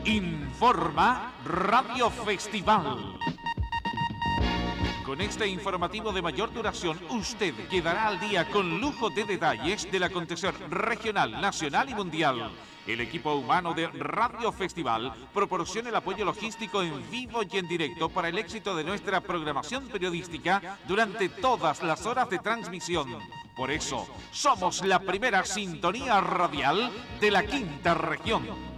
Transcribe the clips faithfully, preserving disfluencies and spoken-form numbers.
Informa Radio Festival. Con este informativo de mayor duración, usted quedará al día con lujo de detalles del acontecer regional, nacional y mundial. El equipo humano de Radio Festival proporciona el apoyo logístico en vivo y en directo para el éxito de nuestra programación periodística durante todas las horas de transmisión. Por eso, somos la primera sintonía radial de la quinta región.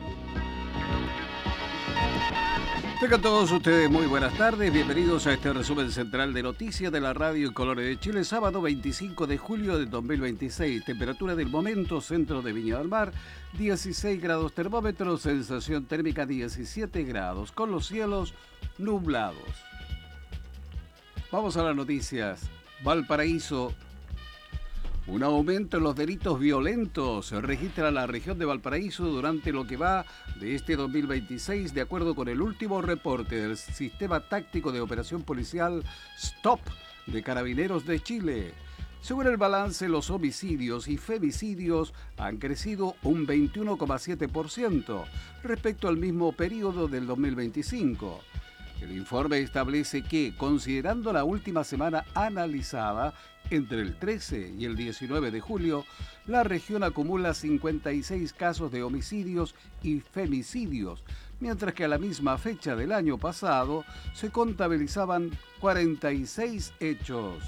Tengan todos ustedes muy buenas tardes, bienvenidos a este resumen central de noticias de la radio en Colores de Chile, sábado veinticinco de julio de dos mil veintiséis, temperatura del momento, centro de Viña del Mar, dieciséis grados termómetro, sensación térmica diecisiete grados, con los cielos nublados. Vamos a las noticias. Valparaíso. Un aumento en los delitos violentos se registra en la región de Valparaíso durante lo que va de este dos mil veintiséis, de acuerdo con el último reporte del Sistema Táctico de Operación Policial STOP de Carabineros de Chile. Según el balance, los homicidios y femicidios han crecido un veintiuno coma siete por ciento respecto al mismo periodo del dos mil veinticinco. El informe establece que, considerando la última semana analizada, entre el trece y el diecinueve de julio, la región acumula cincuenta y seis casos de homicidios y femicidios, mientras que a la misma fecha del año pasado se contabilizaban cuarenta y seis hechos.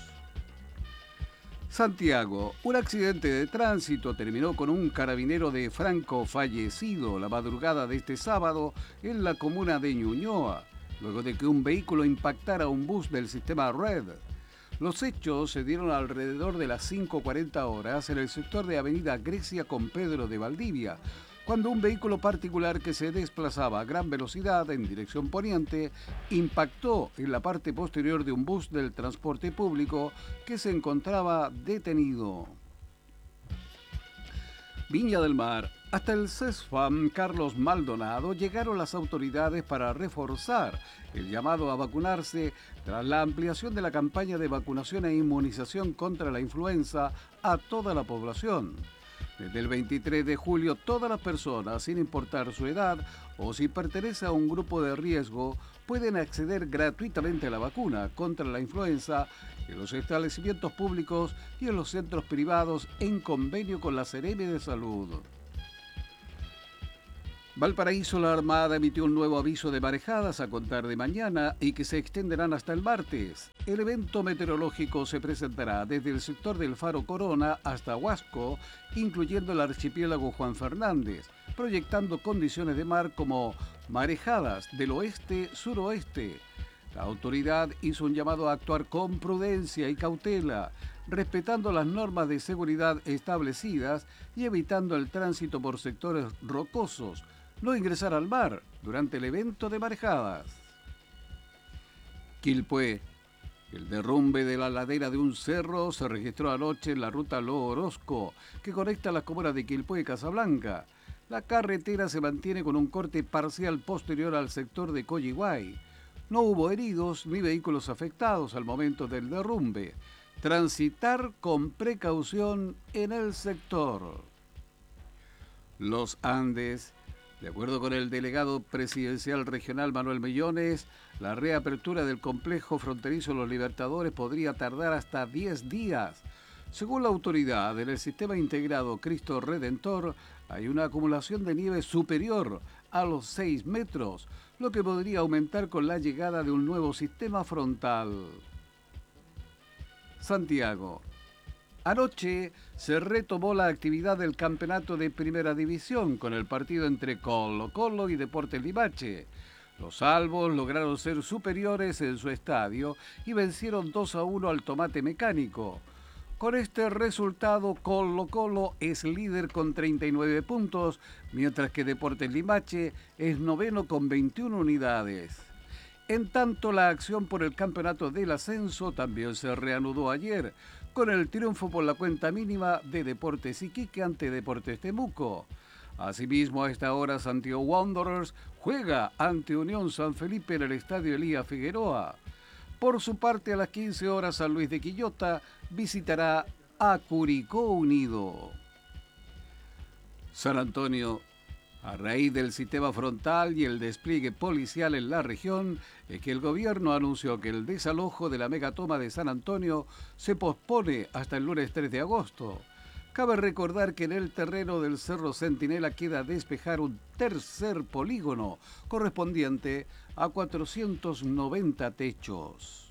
Santiago. Un accidente de tránsito terminó con un carabinero de Franco fallecido la madrugada de este sábado en la comuna de Ñuñoa, luego de que un vehículo impactara un bus del sistema Red. Los hechos se dieron alrededor de las cinco cuarenta horas en el sector de Avenida Grecia con Pedro de Valdivia, cuando un vehículo particular que se desplazaba a gran velocidad en dirección poniente impactó en la parte posterior de un bus del transporte público que se encontraba detenido. Viña del Mar. Hasta el CESFAM Carlos Maldonado llegaron las autoridades para reforzar el llamado a vacunarse tras la ampliación de la campaña de vacunación e inmunización contra la influenza a toda la población. Desde el veintitrés de julio, todas las personas, sin importar su edad o si pertenece a un grupo de riesgo, pueden acceder gratuitamente a la vacuna contra la influenza en los establecimientos públicos y en los centros privados en convenio con la Seremi de Salud. Valparaíso. La Armada emitió un nuevo aviso de marejadas a contar de mañana y que se extenderán hasta el martes. El evento meteorológico se presentará desde el sector del Faro Corona hasta Huasco, incluyendo el archipiélago Juan Fernández, proyectando condiciones de mar como marejadas del oeste-suroeste. La autoridad hizo un llamado a actuar con prudencia y cautela, respetando las normas de seguridad establecidas y evitando el tránsito por sectores rocosos, no ingresar al mar durante el evento de marejadas. Quilpué. El derrumbe de la ladera de un cerro se registró anoche en la ruta Lo Orozco, que conecta las comunas de Quilpué y Casablanca. La carretera se mantiene con un corte parcial posterior al sector de Coyihuay. No hubo heridos ni vehículos afectados al momento del derrumbe. Transitar con precaución en el sector. Los Andes. De acuerdo con el delegado presidencial regional Manuel Millones, la reapertura del complejo fronterizo Los Libertadores podría tardar hasta diez días. Según la autoridad, en el sistema integrado Cristo Redentor hay una acumulación de nieve superior a los seis metros, lo que podría aumentar con la llegada de un nuevo sistema frontal. Santiago. Anoche se retomó la actividad del campeonato de Primera División con el partido entre Colo-Colo y Deportes Limache. Los albos lograron ser superiores en su estadio y vencieron dos a uno al Tomate Mecánico. Con este resultado, Colo-Colo es líder con treinta y nueve puntos, mientras que Deportes Limache es noveno con veintiuna unidades. En tanto, la acción por el campeonato del ascenso también se reanudó ayer, con el triunfo por la cuenta mínima de Deportes Iquique ante Deportes Temuco. Asimismo, a esta hora Santiago Wanderers juega ante Unión San Felipe en el Estadio Elías Figueroa. Por su parte, a las quince horas, San Luis de Quillota visitará a Curicó Unido. San Antonio. A raíz del sistema frontal y el despliegue policial en la región, es que el gobierno anunció que el desalojo de la megatoma de San Antonio se pospone hasta el lunes tres de agosto. Cabe recordar que en el terreno del Cerro Centinela queda despejar un tercer polígono correspondiente a cuatrocientos noventa techos.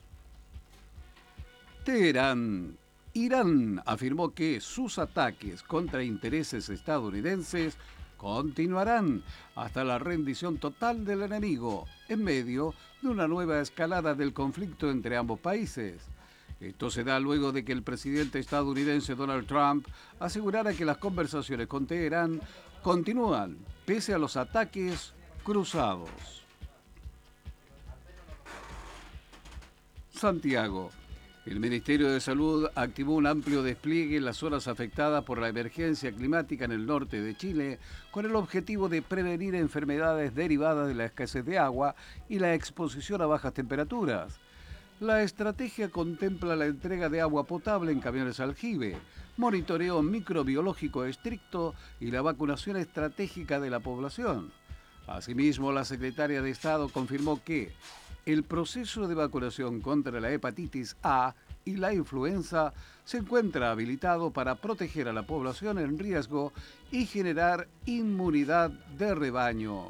Teherán. Irán afirmó que sus ataques contra intereses estadounidenses continuarán hasta la rendición total del enemigo, en medio de una nueva escalada del conflicto entre ambos países. Esto se da luego de que el presidente estadounidense Donald Trump asegurara que las conversaciones con Teherán continúan pese a los ataques cruzados. Santiago. El Ministerio de Salud activó un amplio despliegue en las zonas afectadas por la emergencia climática en el norte de Chile, con el objetivo de prevenir enfermedades derivadas de la escasez de agua y la exposición a bajas temperaturas. La estrategia contempla la entrega de agua potable en camiones aljibe, monitoreo microbiológico estricto y la vacunación estratégica de la población. Asimismo, la secretaria de Estado confirmó que el proceso de vacunación contra la hepatitis A y la influenza se encuentra habilitado para proteger a la población en riesgo y generar inmunidad de rebaño.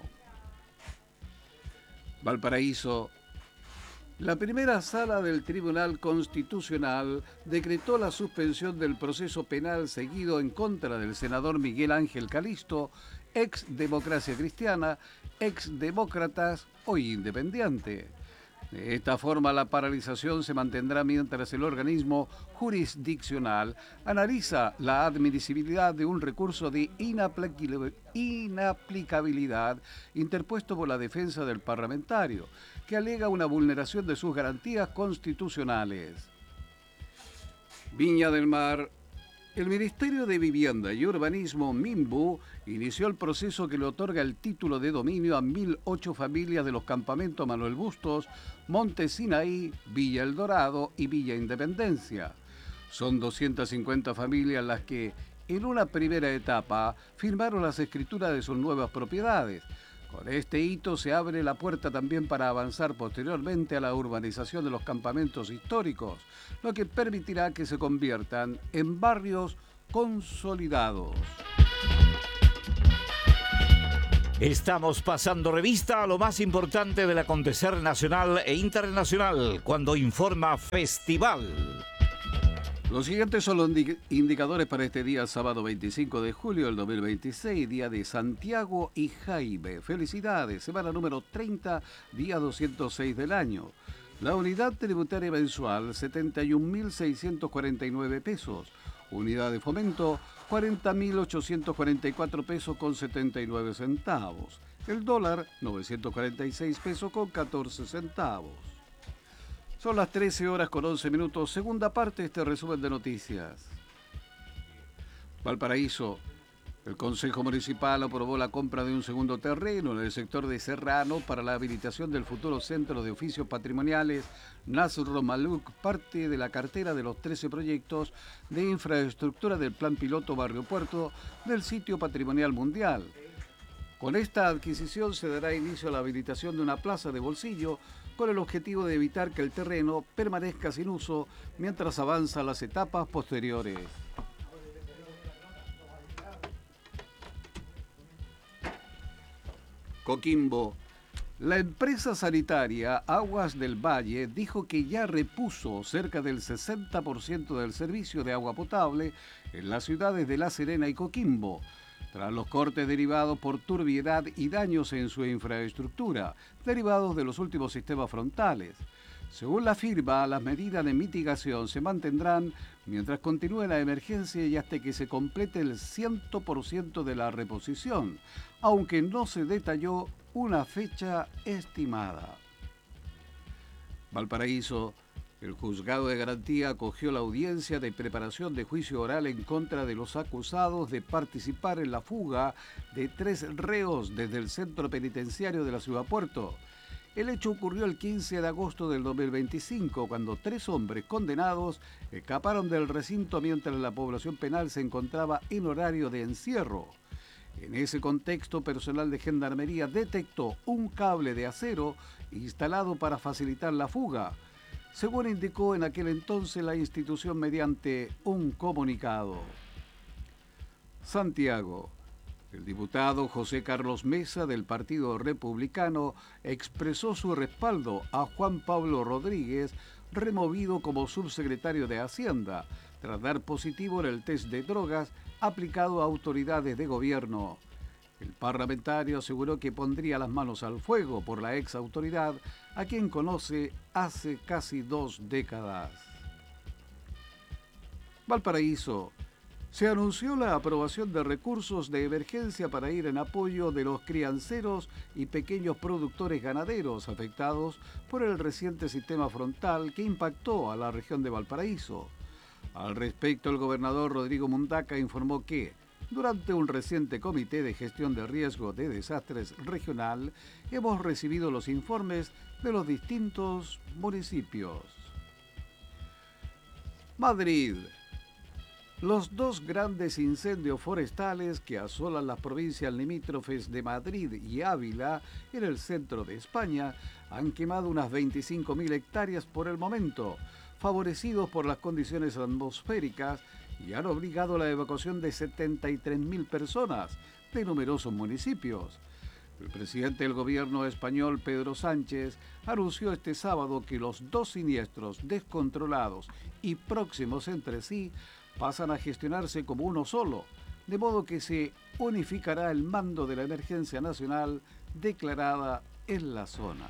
Valparaíso. La primera sala del Tribunal Constitucional decretó la suspensión del proceso penal seguido en contra del senador Miguel Ángel Calisto, ex Democracia Cristiana, ex Demócratas o Independiente. De esta forma, la paralización se mantendrá mientras el organismo jurisdiccional analiza la admisibilidad de un recurso de inaplicabilidad interpuesto por la defensa del parlamentario, que alega una vulneración de sus garantías constitucionales. Viña del Mar. El Ministerio de Vivienda y Urbanismo, MIMBU, inició el proceso que le otorga el título de dominio a mil ocho familias de los campamentos Manuel Bustos, Monte Sinaí, Villa El Dorado y Villa Independencia. Son doscientas cincuenta familias las que, en una primera etapa, firmaron las escrituras de sus nuevas propiedades. Con este hito se abre la puerta también para avanzar posteriormente a la urbanización de los campamentos históricos, lo que permitirá que se conviertan en barrios consolidados. Estamos pasando revista a lo más importante del acontecer nacional e internacional cuando informa Festival. Los siguientes son los indicadores para este día, sábado veinticinco de julio del dos mil veintiséis, día de Santiago y Jaime. Felicidades, semana número treinta, día doscientos seis del año. La unidad tributaria mensual, setenta y un mil seiscientos cuarenta y nueve pesos. Unidad de fomento, cuarenta mil ochocientos cuarenta y cuatro pesos con setenta y nueve centavos. El dólar, novecientos cuarenta y seis pesos con catorce centavos. Son las trece horas con once minutos, segunda parte de este resumen de noticias. Valparaíso. El Consejo Municipal aprobó la compra de un segundo terreno en el sector de Serrano para la habilitación del futuro Centro de Oficios Patrimoniales Nasr Maluk, parte de la cartera de los trece proyectos de infraestructura del Plan Piloto Barrio Puerto del Sitio Patrimonial Mundial. Con esta adquisición se dará inicio a la habilitación de una plaza de bolsillo con el objetivo de evitar que el terreno permanezca sin uso mientras avanzan las etapas posteriores. Coquimbo. La empresa sanitaria Aguas del Valle dijo que ya repuso cerca del sesenta por ciento del servicio de agua potable en las ciudades de La Serena y Coquimbo, tras los cortes derivados por turbiedad y daños en su infraestructura, derivados de los últimos sistemas frontales. Según la firma, las medidas de mitigación se mantendrán mientras continúe la emergencia y hasta que se complete el cien por ciento de la reposición, aunque no se detalló una fecha estimada. Valparaíso. El juzgado de garantía acogió la audiencia de preparación de juicio oral en contra de los acusados de participar en la fuga de tres reos desde el centro penitenciario de la Ciudad Puerto. El hecho ocurrió el quince de agosto del dos mil veinticinco, cuando tres hombres condenados escaparon del recinto mientras la población penal se encontraba en horario de encierro. En ese contexto, personal de Gendarmería detectó un cable de acero instalado para facilitar la fuga, según indicó en aquel entonces la institución mediante un comunicado. Santiago. El diputado José Carlos Mesa del Partido Republicano expresó su respaldo a Juan Pablo Rodríguez, removido como subsecretario de Hacienda, tras dar positivo en el test de drogas aplicado a autoridades de gobierno. El parlamentario aseguró que pondría las manos al fuego por la ex autoridad, a quien conoce hace casi dos décadas. Valparaíso. Se anunció la aprobación de recursos de emergencia para ir en apoyo de los crianceros y pequeños productores ganaderos afectados por el reciente sistema frontal que impactó a la región de Valparaíso. Al respecto, el gobernador Rodrigo Mundaca informó que, durante un reciente comité de gestión de riesgo de desastres regional, hemos recibido los informes de los distintos municipios. Madrid. Los dos grandes incendios forestales que asolan las provincias limítrofes de Madrid y Ávila, en el centro de España, han quemado unas veinticinco mil hectáreas por el momento, favorecidos por las condiciones atmosféricas, y han obligado a la evacuación de setenta y tres mil personas de numerosos municipios. El presidente del gobierno español, Pedro Sánchez, anunció este sábado que los dos siniestros descontrolados y próximos entre sí pasan a gestionarse como uno solo, de modo que se unificará el mando de la emergencia nacional declarada en la zona.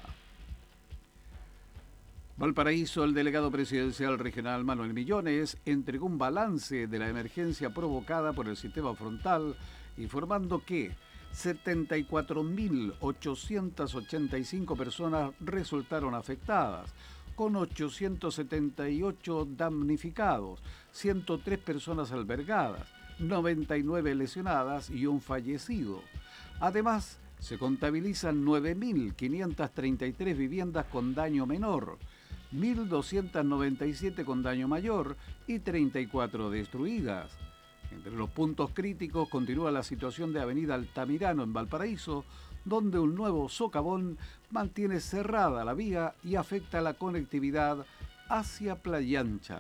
Valparaíso, el delegado presidencial regional Manuel Millones entregó un balance de la emergencia provocada por el sistema frontal, informando que setenta y cuatro mil ochocientas ochenta y cinco personas resultaron afectadas, con ochocientos setenta y ocho damnificados, ciento tres personas albergadas, noventa y nueve lesionadas y un fallecido. Además, se contabilizan nueve mil quinientas treinta y tres viviendas con daño menor, mil doscientas noventa y siete con daño mayor y treinta y cuatro destruidas. Entre los puntos críticos continúa la situación de Avenida Altamirano en Valparaíso, donde un nuevo socavón mantiene cerrada la vía y afecta la conectividad hacia Playa Ancha.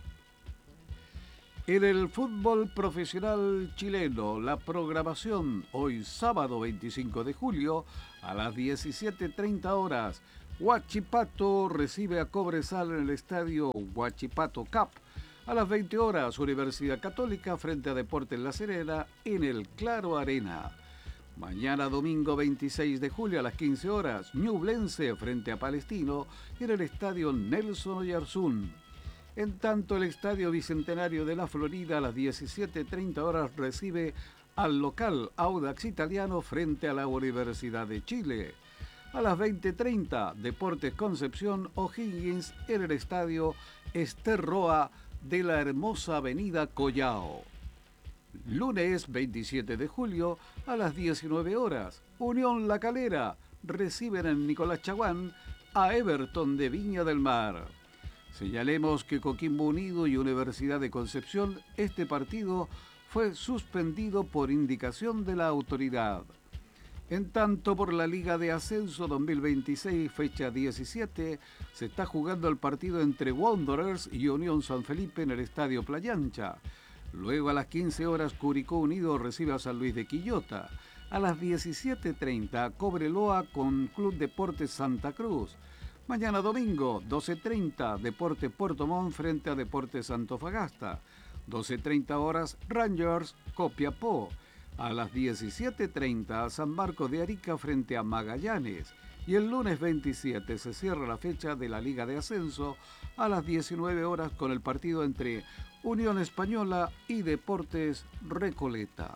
En el fútbol profesional chileno, la programación hoy sábado veinticinco de julio a las diecisiete treinta horas, Huachipato recibe a Cobresal en el estadio Huachipato Cup. A las veinte horas, Universidad Católica frente a Deportes La Serena en el Claro Arena. Mañana domingo veintiséis de julio a las quince horas, Ñublense frente a Palestino en el estadio Nelson Oyarzún. En tanto, el estadio Bicentenario de la Florida a las diecisiete treinta horas recibe al local Audax Italiano frente a la Universidad de Chile. A las veinte treinta, Deportes Concepción O'Higgins en el estadio Ester Roa de la hermosa avenida Collao. Lunes veintisiete de julio a las diecinueve horas, Unión La Calera reciben en Nicolás Chaguán a Everton de Viña del Mar. Señalemos que Coquimbo Unido y Universidad de Concepción, este partido fue suspendido por indicación de la autoridad. En tanto, por la Liga de Ascenso dos mil veintiséis, fecha diecisiete, se está jugando el partido entre Wanderers y Unión San Felipe en el Estadio Playa Ancha. Luego a las quince horas, Curicó Unido recibe a San Luis de Quillota. A las diecisiete treinta, Cobreloa con Club Deportes Santa Cruz. Mañana domingo, doce treinta, Deportes Puerto Montt frente a Deportes Antofagasta. doce treinta horas, Rangers Copiapó. A las diecisiete treinta, San Marcos de Arica frente a Magallanes. Y el lunes veintisiete se cierra la fecha de la Liga de Ascenso a las diecinueve horas con el partido entre Unión Española y Deportes Recoleta.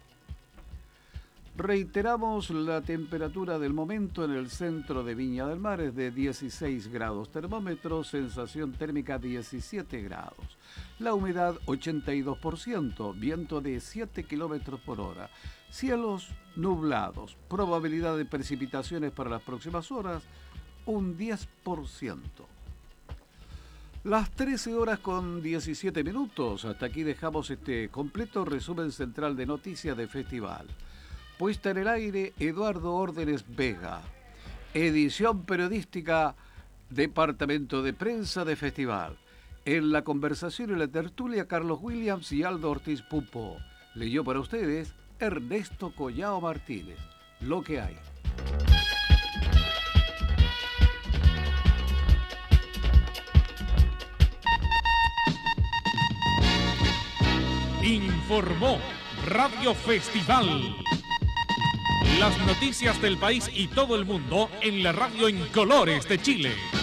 Reiteramos la temperatura del momento en el centro de Viña del Mar es de dieciséis grados termómetros, sensación térmica diecisiete grados. La humedad ochenta y dos por ciento, viento de siete kilómetros por hora. Cielos nublados, probabilidad de precipitaciones para las próximas horas un diez por ciento. Las trece horas con diecisiete minutos. Hasta aquí dejamos este completo resumen central de noticias de Festival. Puesta en el aire, Eduardo Órdenes Vega. Edición periodística, Departamento de Prensa de Festival. En la conversación y la tertulia, Carlos Williams y Aldo Ortiz Pupo. Leyó para ustedes Ernesto Collao Martínez. Lo que hay. Informó Radio Festival. Las noticias del país y todo el mundo en la radio en colores de Chile.